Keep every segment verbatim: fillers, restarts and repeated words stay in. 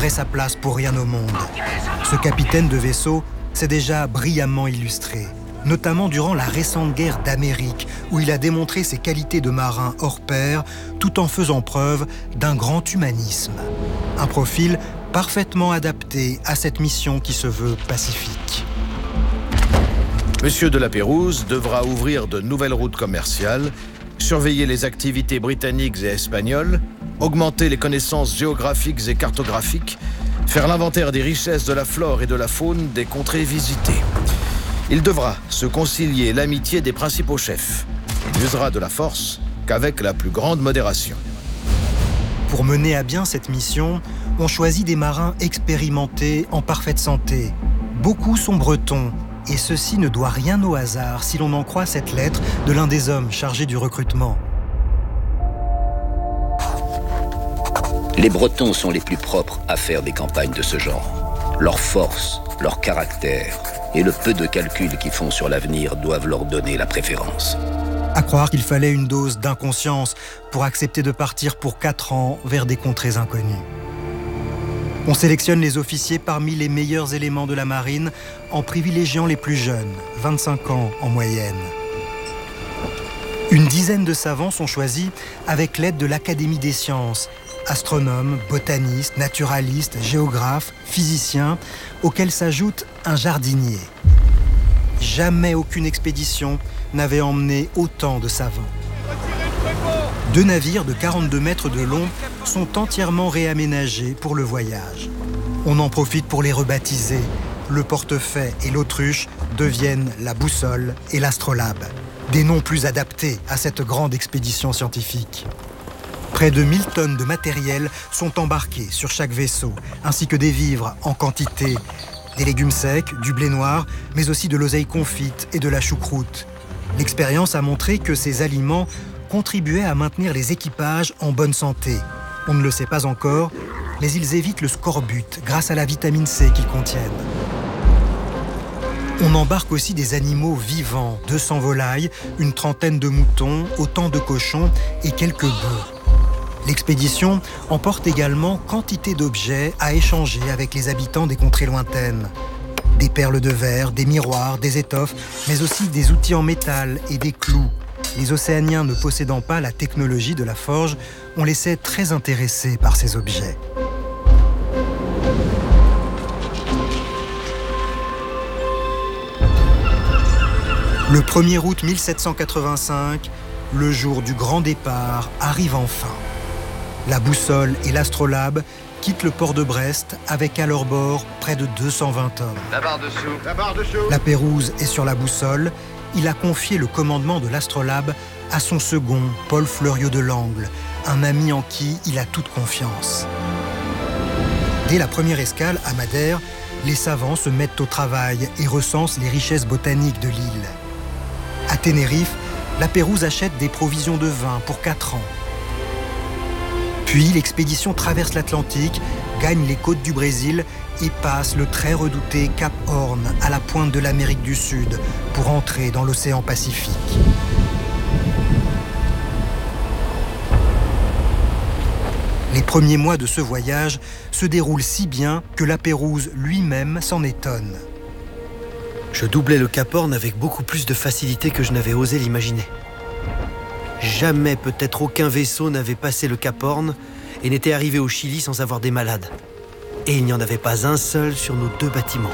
donnerait sa place pour rien au monde. Ce capitaine de vaisseau s'est déjà brillamment illustré, notamment durant la récente guerre d'Amérique, où il a démontré ses qualités de marin hors pair, tout en faisant preuve d'un grand humanisme. Un profil parfaitement adapté à cette mission qui se veut pacifique. Monsieur de la Pérouse devra ouvrir de nouvelles routes commerciales, surveiller les activités britanniques et espagnoles, augmenter les connaissances géographiques et cartographiques, faire l'inventaire des richesses de la flore et de la faune des contrées visitées. Il devra se concilier l'amitié des principaux chefs. Il n'usera de la force qu'avec la plus grande modération. Pour mener à bien cette mission, on choisit des marins expérimentés en parfaite santé. Beaucoup sont bretons, et ceci ne doit rien au hasard si l'on en croit cette lettre de l'un des hommes chargés du recrutement. Les Bretons sont les plus propres à faire des campagnes de ce genre. Leur force, leur caractère et le peu de calculs qu'ils font sur l'avenir doivent leur donner la préférence. À croire qu'il fallait une dose d'inconscience pour accepter de partir pour quatre ans vers des contrées inconnues. On sélectionne les officiers parmi les meilleurs éléments de la marine en privilégiant les plus jeunes, vingt-cinq ans en moyenne. Une dizaine de savants sont choisis avec l'aide de l'Académie des sciences, astronomes, botanistes, naturalistes, géographes, physiciens, auxquels s'ajoute un jardinier. Jamais aucune expédition n'avait emmené autant de savants. Deux navires de quarante-deux mètres de long sont entièrement réaménagés pour le voyage. On en profite pour les rebaptiser. Le Portefaix et l'Autruche deviennent la Boussole et l'Astrolabe. Des noms plus adaptés à cette grande expédition scientifique. Près de mille tonnes de matériel sont embarquées sur chaque vaisseau, ainsi que des vivres en quantité, des légumes secs, du blé noir, mais aussi de l'oseille confite et de la choucroute. L'expérience a montré que ces aliments contribuaient à maintenir les équipages en bonne santé. On ne le sait pas encore, mais ils évitent le scorbut grâce à la vitamine C qu'ils contiennent. On embarque aussi des animaux vivants, deux cents volailles, une trentaine de moutons, autant de cochons et quelques bœufs. L'expédition emporte également quantité d'objets à échanger avec les habitants des contrées lointaines. Des perles de verre, des miroirs, des étoffes, mais aussi des outils en métal et des clous. Les Océaniens ne possédant pas la technologie de la forge, on les sait très intéressés par ces objets. Le premier août mille sept cent quatre-vingt-cinq, le jour du grand départ, arrive enfin. La Boussole et l'Astrolabe quittent le port de Brest avec à leur bord près de deux cent vingt hommes. La barre dessous. La barre dessous. La Pérouse est sur la Boussole. Il a confié le commandement de l'Astrolabe à son second, Paul Fleuriot de Langle, un ami en qui il a toute confiance. Dès la première escale à Madère, les savants se mettent au travail et recensent les richesses botaniques de l'île. À Tenerife, la Pérouse achète des provisions de vin pour quatre ans. Puis l'expédition traverse l'Atlantique, gagne les côtes du Brésil et passe le très redouté Cap Horn à la pointe de l'Amérique du Sud pour entrer dans l'océan Pacifique. Les premiers mois de ce voyage se déroulent si bien que la Pérouse lui-même s'en étonne. Je doublais le Cap Horn avec beaucoup plus de facilité que je n'avais osé l'imaginer. Jamais peut-être aucun vaisseau n'avait passé le Cap Horn et n'était arrivé au Chili sans avoir des malades. Et il n'y en avait pas un seul sur nos deux bâtiments.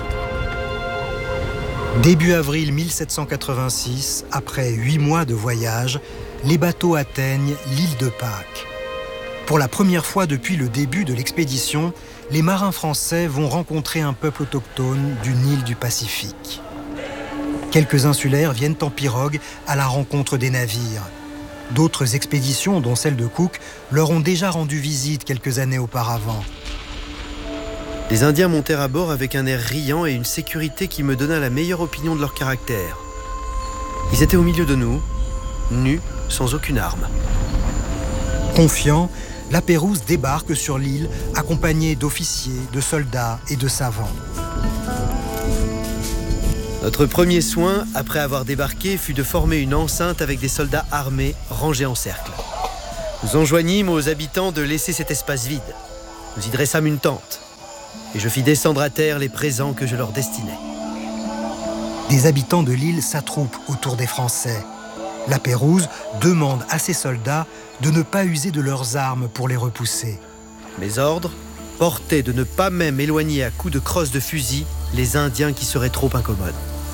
Début avril mille sept cent quatre-vingt-six, après huit mois de voyage, les bateaux atteignent l'île de Pâques. Pour la première fois depuis le début de l'expédition, les marins français vont rencontrer un peuple autochtone d'une île du Pacifique. Quelques insulaires viennent en pirogue à la rencontre des navires. D'autres expéditions, dont celle de Cook, leur ont déjà rendu visite quelques années auparavant. Les Indiens montèrent à bord avec un air riant et une sécurité qui me donna la meilleure opinion de leur caractère. Ils étaient au milieu de nous, nus, sans aucune arme. Confiant, la Pérouse débarque sur l'île, accompagnée d'officiers, de soldats et de savants. Notre premier soin, après avoir débarqué, fut de former une enceinte avec des soldats armés rangés en cercle. Nous enjoignîmes aux habitants de laisser cet espace vide. Nous y dressâmes une tente. et je fis descendre à terre les présents que je leur destinais. Des habitants de l'île s'attroupent autour des Français. La Pérouse demande à ses soldats de ne pas user de leurs armes pour les repousser. Mes ordres portaient de ne pas même éloigner à coups de crosse de fusil les Indiens qui seraient trop incommodes.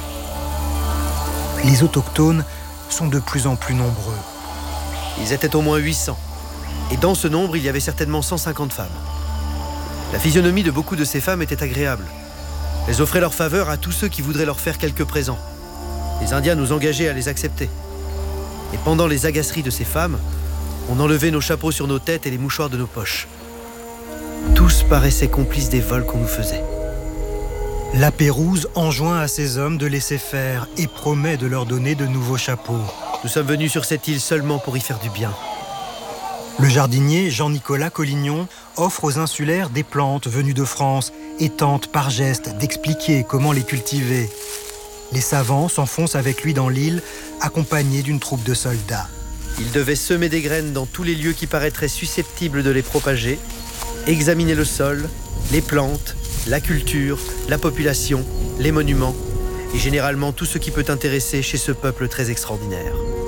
Les autochtones sont de plus en plus nombreux. Ils étaient au moins huit cents. Et dans ce nombre, il y avait certainement cent cinquante femmes. La physionomie de beaucoup de ces femmes était agréable. Elles offraient leur faveur à tous ceux qui voudraient leur faire quelques présents. Les Indiens nous engageaient à les accepter. Et pendant les agaceries de ces femmes, on enlevait nos chapeaux sur nos têtes et les mouchoirs de nos poches. Tous paraissaient complices des vols qu'on nous faisait. La Pérouse enjoint à ses hommes de laisser faire et promet de leur donner de nouveaux chapeaux. Nous sommes venus sur cette île seulement pour y faire du bien. Le jardinier Jean-Nicolas Collignon offre aux insulaires des plantes venues de France et tente par geste d'expliquer comment les cultiver. Les savants s'enfoncent avec lui dans l'île, accompagnés d'une troupe de soldats. Il devait semer des graines dans tous les lieux qui paraîtraient susceptibles de les propager, examiner le sol, les plantes, la culture, la population, les monuments, et généralement tout ce qui peut intéresser chez ce peuple très extraordinaire.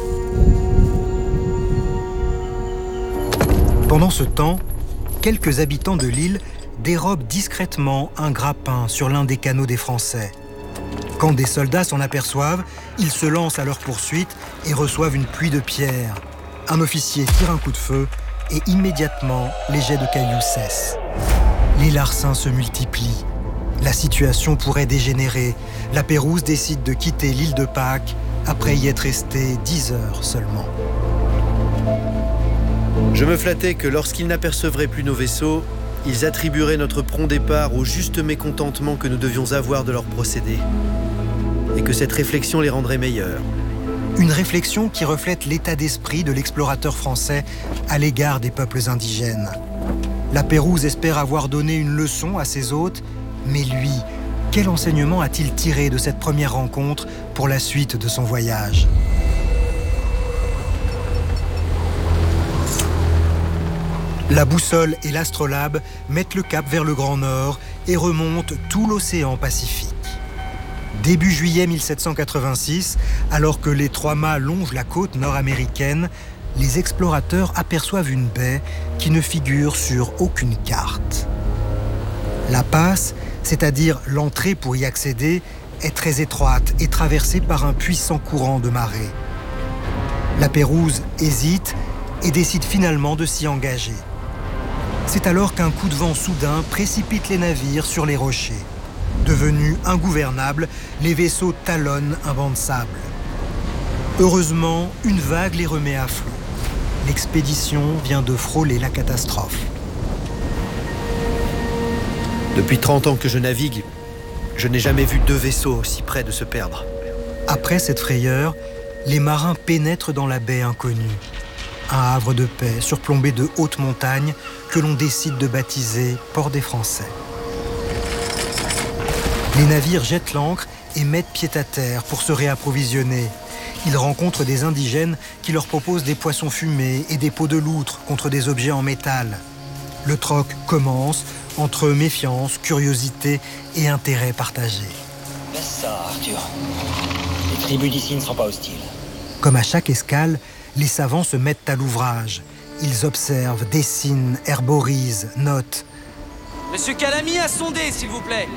Pendant ce temps, quelques habitants de l'île dérobent discrètement un grappin sur l'un des canots des Français. Quand des soldats s'en aperçoivent, ils se lancent à leur poursuite et reçoivent une pluie de pierres. Un officier tire un coup de feu et immédiatement, les jets de cailloux cessent. Les larcins se multiplient. La situation pourrait dégénérer. La Pérouse décide de quitter l'île de Pâques après y être restée dix heures seulement. Je me flattais que lorsqu'ils n'apercevraient plus nos vaisseaux, ils attribueraient notre prompt départ au juste mécontentement que nous devions avoir de leur procédé, et que cette réflexion les rendrait meilleurs. Une réflexion qui reflète l'état d'esprit de l'explorateur français à l'égard des peuples indigènes. La Pérouse espère avoir donné une leçon à ses hôtes, mais lui, quel enseignement a-t-il tiré de cette première rencontre pour la suite de son voyage ? La boussole et l'astrolabe mettent le cap vers le Grand Nord et remontent tout l'océan Pacifique. Début juillet mille sept cent quatre-vingt-six, alors que les trois mâts longent la côte nord-américaine, les explorateurs aperçoivent une baie qui ne figure sur aucune carte. La passe, c'est-à-dire l'entrée pour y accéder, est très étroite et traversée par un puissant courant de marée. La Pérouse hésite et décide finalement de s'y engager. C'est alors qu'un coup de vent soudain précipite les navires sur les rochers. Devenus ingouvernables, les vaisseaux talonnent un banc de sable. Heureusement, une vague les remet à flot. L'expédition vient de frôler la catastrophe. Depuis trente ans que je navigue, je n'ai jamais vu deux vaisseaux aussi près de se perdre. Après cette frayeur, les marins pénètrent dans la baie inconnue. Un havre de paix surplombé de hautes montagnes que l'on décide de baptiser Port des Français. Les navires jettent l'ancre et mettent pied à terre pour se réapprovisionner. Ils rencontrent des indigènes qui leur proposent des poissons fumés et des peaux de loutre contre des objets en métal. Le troc commence entre méfiance, curiosité et intérêt partagé. Laisse ça, Arthur. Les tribus d'ici ne sont pas hostiles. Comme à chaque escale, les savants se mettent à l'ouvrage. Ils observent, dessinent, herborisent, notent. Monsieur Calamy a sondé, s'il vous plaît.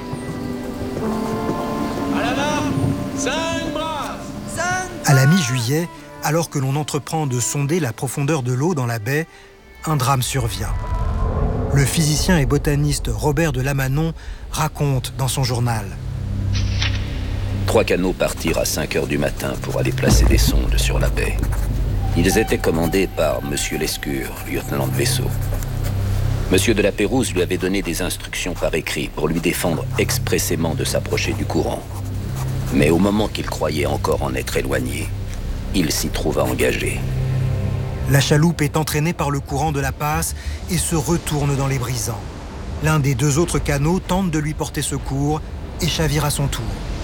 À la main, cinq bras. Cinq. À la mi-juillet, alors que l'on entreprend de sonder la profondeur de l'eau dans la baie, un drame survient. Le physicien et botaniste Robert de Lamanon raconte dans son journal. Trois canots partirent à cinq heures du matin pour aller placer des sondes sur la baie. Ils étaient commandés par Monsieur Lescure, lieutenant de vaisseau. Monsieur de la Pérouse lui avait donné des instructions par écrit pour lui défendre expressément de s'approcher du courant. Mais au moment qu'il croyait encore en être éloigné, il s'y trouva engagé. La chaloupe est entraînée par le courant de la passe et se retourne dans les brisants. L'un des deux autres canots tente de lui porter secours et chavire à son tour.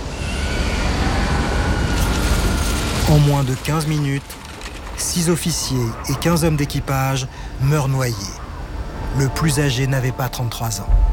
En moins de quinze minutes, six officiers et quinze hommes d'équipage meurent noyés. Le plus âgé n'avait pas trente-trois ans.